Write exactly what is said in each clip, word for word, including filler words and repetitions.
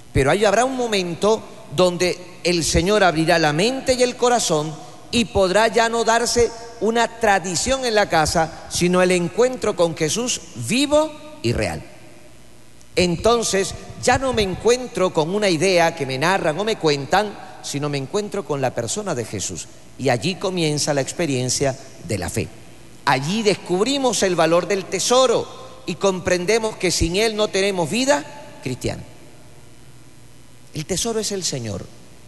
Pero ahí habrá un momento donde el Señor abrirá la mente y el corazón y podrá ya no darse una tradición en la casa, sino el encuentro con Jesús vivo y real. Entonces ya no me encuentro con una idea que me narran o me cuentan, sino me encuentro con la persona de Jesús. Y allí comienza la experiencia de la fe. Allí descubrimos el valor del tesoro y comprendemos que sin Él no tenemos vida cristiana. El tesoro es el Señor.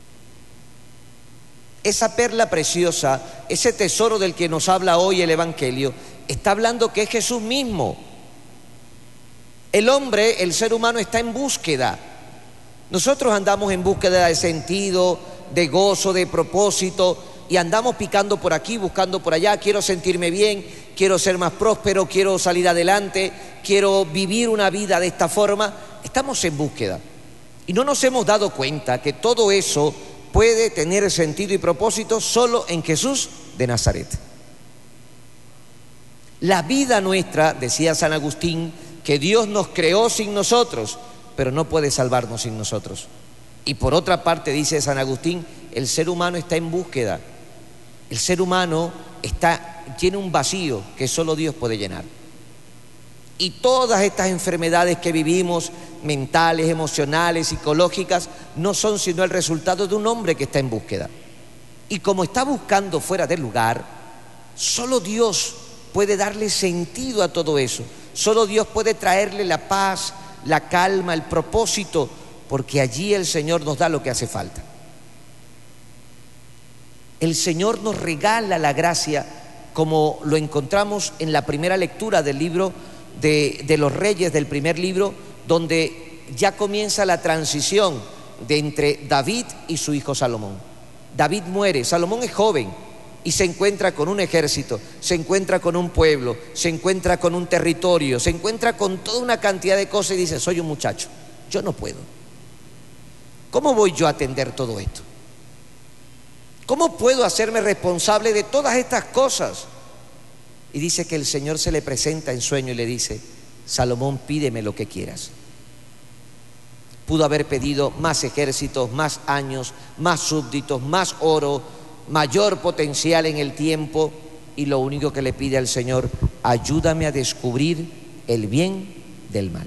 Esa perla preciosa, ese tesoro del que nos habla hoy el Evangelio, está hablando que es Jesús mismo. El hombre, el ser humano, está en búsqueda. Nosotros andamos en búsqueda de sentido, de gozo, de propósito, y andamos picando por aquí, buscando por allá. Quiero sentirme bien, quiero ser más próspero, quiero salir adelante, quiero vivir una vida de esta forma. Estamos en búsqueda. Y no nos hemos dado cuenta que todo eso puede tener sentido y propósito solo en Jesús de Nazaret. La vida nuestra, decía San Agustín, que Dios nos creó sin nosotros, pero no puede salvarnos sin nosotros. Y por otra parte, dice San Agustín, el ser humano está en búsqueda. El ser humano está, tiene un vacío que solo Dios puede llenar. Y todas estas enfermedades que vivimos, mentales, emocionales, psicológicas, no son sino el resultado de un hombre que está en búsqueda. Y como está buscando fuera del lugar, solo Dios puede darle sentido a todo eso. Solo Dios puede traerle la paz, la calma, el propósito, porque allí el Señor nos da lo que hace falta. El Señor nos regala la gracia, como lo encontramos en la primera lectura del libro de, de los Reyes, del primer libro, donde ya comienza la transición de entre David y su hijo Salomón. David muere, Salomón es joven y se encuentra con un ejército, se encuentra con un pueblo, se encuentra con un territorio, se encuentra con toda una cantidad de cosas y dice: soy un muchacho, yo no puedo. ¿Cómo voy yo a atender todo esto? ¿Cómo puedo hacerme responsable de todas estas cosas? Y dice que el Señor se le presenta en sueño y le dice: Salomón, pídeme lo que quieras. Pudo haber pedido más ejércitos, más años, más súbditos, más oro, mayor potencial en el tiempo, y lo único que le pide al Señor: ayúdame a descubrir el bien del mal.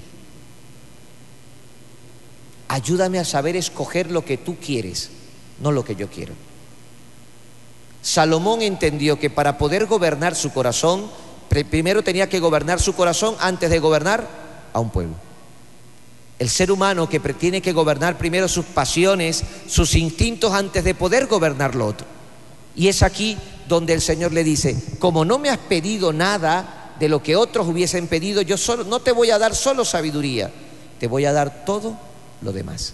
Ayúdame a saber escoger lo que tú quieres, no lo que yo quiero. Salomón entendió que para poder gobernar su corazón, primero tenía que gobernar su corazón antes de gobernar a un pueblo. El ser humano que tiene que gobernar primero sus pasiones, sus instintos, antes de poder gobernar lo otro. Y es aquí donde el Señor le dice: como no me has pedido nada de lo que otros hubiesen pedido, yo solo, no te voy a dar solo sabiduría, te voy a dar todo lo demás.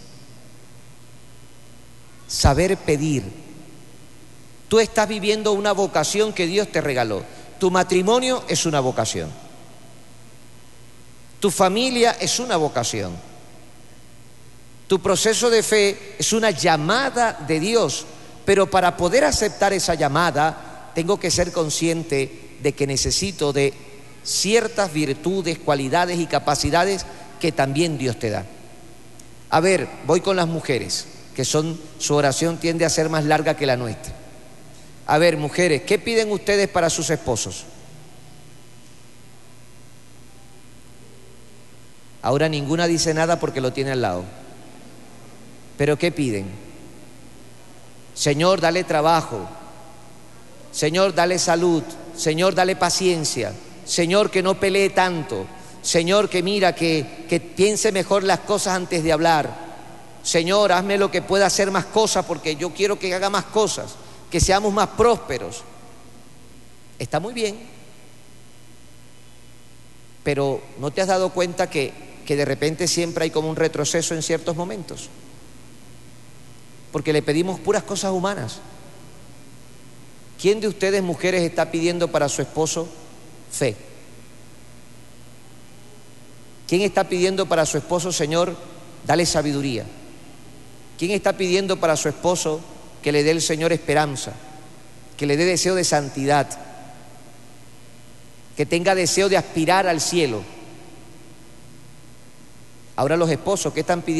Saber pedir. Tú estás viviendo una vocación que Dios te regaló. Tu matrimonio es una vocación. Tu familia es una vocación. Tu proceso de fe es una llamada de Dios. Pero para poder aceptar esa llamada, tengo que ser consciente de que necesito de ciertas virtudes, cualidades y capacidades que también Dios te da. A ver, voy con las mujeres, que son, su oración tiende a ser más larga que la nuestra. A ver, mujeres, ¿qué piden ustedes para sus esposos? Ahora ninguna dice nada porque lo tiene al lado. ¿Pero qué piden? Señor, dale trabajo. Señor, dale salud. Señor, dale paciencia. Señor, que no pelee tanto. Señor, que mira, que, que piense mejor las cosas antes de hablar. Señor, hazme lo que pueda hacer más cosas, porque yo quiero que haga más cosas, que seamos más prósperos. Está muy bien, pero ¿no te has dado cuenta que, que de repente siempre hay como un retroceso en ciertos momentos? Porque le pedimos puras cosas humanas. ¿Quién de ustedes, mujeres, está pidiendo para su esposo fe? ¿Quién está pidiendo para su esposo: Señor, dale sabiduría? ¿Quién está pidiendo para su esposo que le dé el Señor esperanza, que le dé deseo de santidad, que tenga deseo de aspirar al cielo? Ahora los esposos, ¿qué están pidiendo?